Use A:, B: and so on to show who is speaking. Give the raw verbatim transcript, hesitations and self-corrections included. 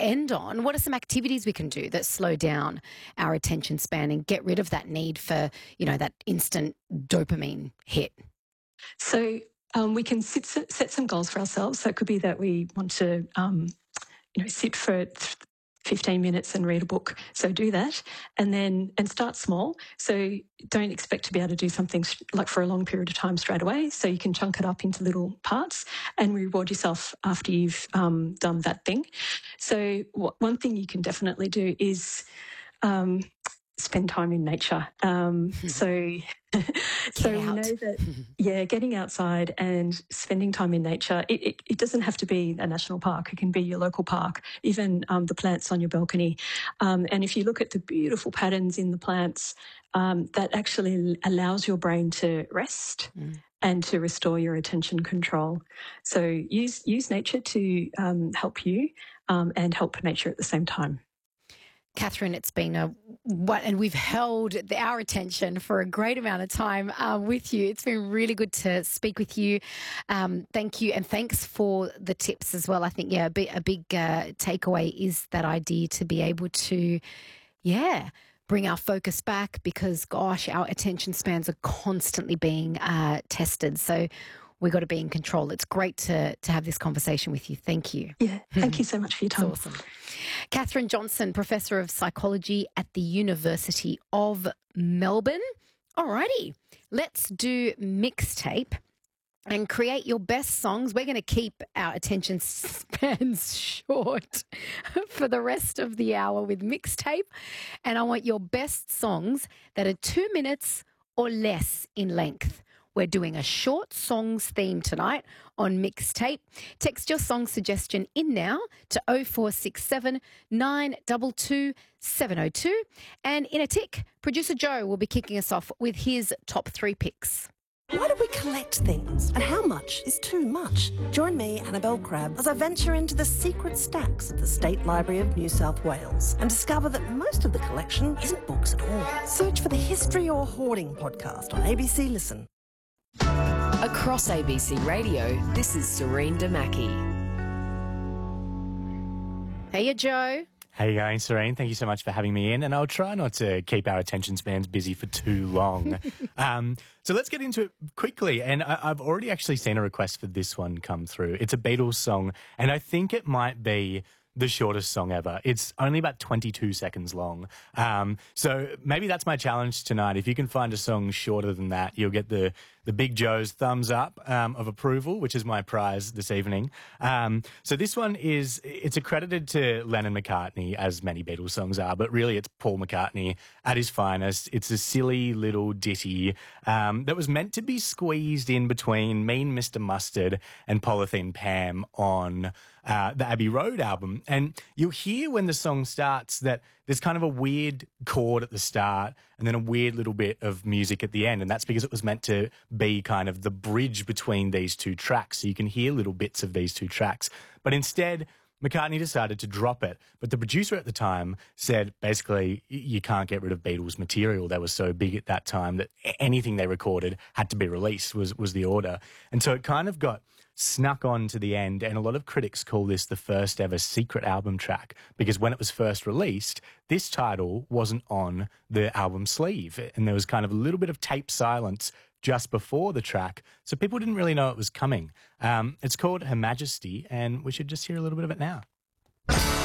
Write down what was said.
A: end on, what are some activities we can do that slow down our attention span and get rid of that need for, you know, that instant dopamine hit?
B: So um, we can sit, set some goals for ourselves. So it could be that we want to, um, you know, sit for fifteen minutes and read a book. So do that, and then and start small. So don't expect to be able to do something like for a long period of time straight away. So you can chunk it up into little parts and reward yourself after you've um, done that thing. So w- one thing you can definitely do is um, spend time in nature. Um, so so we know that, yeah, getting outside and spending time in nature, it, it, it doesn't have to be a national park. It can be your local park, even um, the plants on your balcony. Um, and if you look at the beautiful patterns in the plants, um, that actually allows your brain to rest mm. and to restore your attention control. So use, use nature to um, help you um, and help nature at the same time.
A: Catherine, it's been a what, and we've held the, our attention for a great amount of time uh, with you. It's been really good to speak with you. Um, thank you, and thanks for the tips as well. I think yeah, a big, a big uh, takeaway is that idea to be able to, yeah, bring our focus back because gosh, our attention spans are constantly being uh, tested. So we've got to be in control. It's great to to have this conversation with you. Thank you.
B: Yeah, thank you so much for your time.
A: It's awesome. Catherine Johnson, Professor of Psychology at the University of Melbourne. All righty, let's do mixtape and create your best songs. We're going to keep our attention spans short for the rest of the hour with mixtape. And I want your best songs that are two minutes or less in length. We're doing a short songs theme tonight on Mixtape. Text your song suggestion in now to oh four six seven, nine two two, seven oh two. And in a tick, producer Joe will be kicking us off with his top three picks.
C: Why do we collect things? And how much is too much? Join me, Annabelle Crabb, as I venture into the secret stacks of the State Library of New South Wales and discover that most of the collection isn't books at all. Search for the History or Hoarding podcast on A B C Listen.
D: Across A B C Radio, this is Serene Damaki.
A: Hey, Joe.
E: How you going, Serene? Thank you so much for having me in, and I'll try not to keep our attention spans busy for too long. um, so let's get into it quickly, and I- I've already actually seen a request for this one come through. It's a Beatles song, and I think it might be the shortest song ever. It's only about twenty-two seconds long. Um, so maybe that's my challenge tonight. If you can find a song shorter than that, you'll get the, the Big Joe's thumbs up um, of approval, which is my prize this evening. Um, so this one is, it's accredited to Lennon McCartney, as many Beatles songs are, but really it's Paul McCartney at his finest. It's a silly little ditty um, that was meant to be squeezed in between Mean Mister Mustard and Polythene Pam on uh, the Abbey Road album. And you'll hear when the song starts that there's kind of a weird chord at the start and then a weird little bit of music at the end. And that's because it was meant to be kind of the bridge between these two tracks. So you can hear little bits of these two tracks. But instead, McCartney decided to drop it. But the producer at the time said, basically, you can't get rid of Beatles material. They were so big at that time that anything they recorded had to be released, was, was the order. And so it kind of got snuck on to the end, and a lot of critics call this the first ever secret album track because when it was first released, this title wasn't on the album sleeve, and there was kind of a little bit of tape silence just before the track, so people didn't really know it was coming. Um, it's called Her Majesty, and we should just hear a little bit of it now.